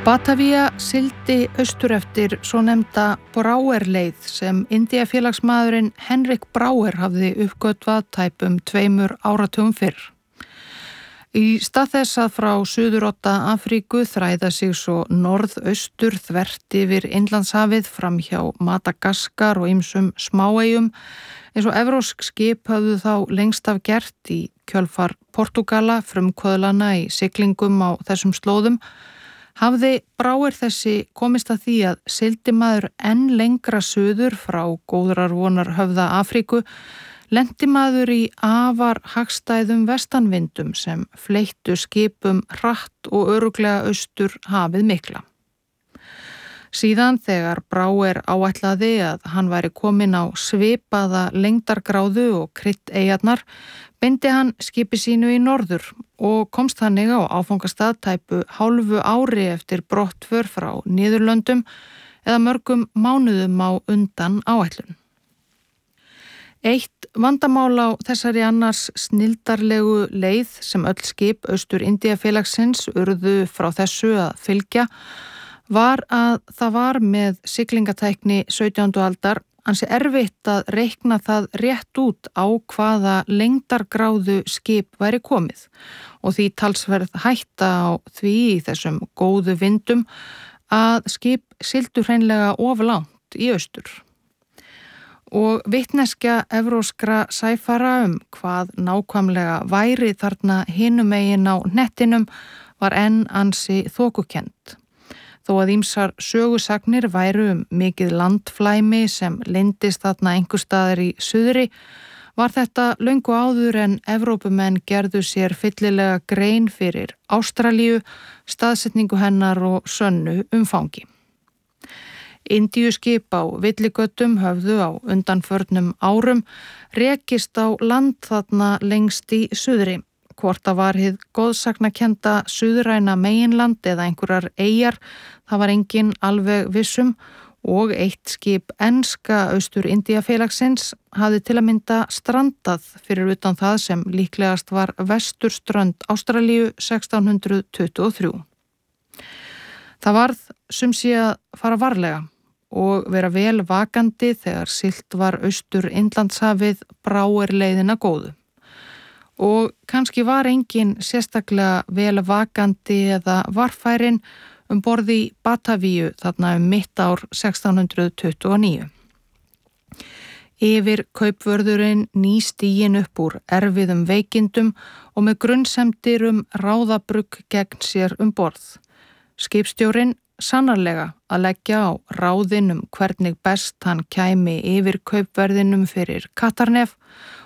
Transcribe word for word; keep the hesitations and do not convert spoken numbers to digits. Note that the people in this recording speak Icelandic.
Batavia sigldi austur eftir svo nefnda Brauer-leið sem Indíafélagsmaðurinn Henrik Brauer hafði uppgötvað tæpum tveimur áratugum fyrr. Í stað þess að frá suðurodda Afríku þræða sig svo norðaustur þvert yfir Indlandshafið fram hjá Madagaskar og ýmsum smáeyjum, eins og evrópsk skip höfðu þá lengst af gert í kjölfar Portúgala, frumkvöðlana í siglingum á þessum slóðum, hafði Brauer þessi komist að því að sigldi maður enn lengra suður frá góðrarvonar höfða Afríku, lenti maður í afar hagstæðum vestanvindum sem fleyttu skipum hratt og örugglega austur hafið mikla. Síðan þegar Brauer áætlaði að hann væri kominn á svipaða lengdargráðu og Kryddeyjarnar, beindi hann skipi sínu í norður og komst þannig á áfangastað tæpu hálfu ári eftir brottför frá Niðurlöndum eða mörgum mánuðum á undan áætlun. Eitt vandamál á þessari annars snildarlegu leið sem öll skip Austur Indíafélagsins urðu frá þessu að fylgja var að það var með siglingatækni sautjándu aldar ansi erfitt að reikna það rétt út á hvaða lengdargráðu skip væri komið og því talsverð hætta á því í þessum góðu vindum að skip sigldu hreinlega of langt í austur. Og vitneskja evróskra sæfara um hvað nákvæmlega væri þarna hinum megin á hnettinum var enn ansi þokukent. Þó að ýmsar sögusagnir væru um mikið landflæmi sem leyndist þarna einhvers staðar í suðri, var þetta löngu áður en Evrópumenn gerðu sér fyllilega grein fyrir Ástralíu, staðsetningu hennar og sönnu umfangi. Indíuskip á villigötum höfðu á undanförnum árum rekist á land þarna lengst í suðri. Hvort það var hið góðsagnakenda suðræna meginland eða einhverjar eyjar, það var engin alveg vissum og eitt skip enska Austur Indíafélagsins hafði til að mynda strandað fyrir utan það sem líklegast var vesturströnd Ástralíu sextán hundruð tuttugu og þrjú. Það varð sumsé að fara varlega og vera vel vakandi þegar siglt var Austur Indlandshafið Brauer-leiðina góðu. Og kannski var engin sérstaklega vel vakandi eða varfærin um borð í Batavíu þarna um mitt ár sextán hundruð tuttugu og níu. Yfir kaupvörðurinn ný stígin upp úr erfiðum veikindum og með grunnsemdir um ráðabrugg gegn sér um borð. Skipstjórinn sannarlega að leggja á ráðin um hvernig best hann kæmi yfir kaupverðinum fyrir Katarnef